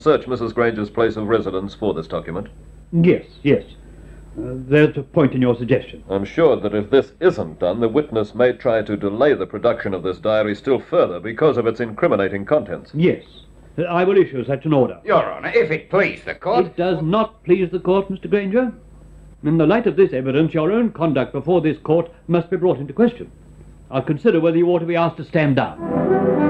Search Mrs. Granger's place of residence for this document. Yes, yes. There's a point in your suggestion. I'm sure that if this isn't done, the witness may try to delay the production of this diary still further because of its incriminating contents. Yes. I will issue such an order. Your Honour, if it please the court... It does not please the court, Mr. Granger. In the light of this evidence, your own conduct before this court must be brought into question. I'll consider whether you ought to be asked to stand down.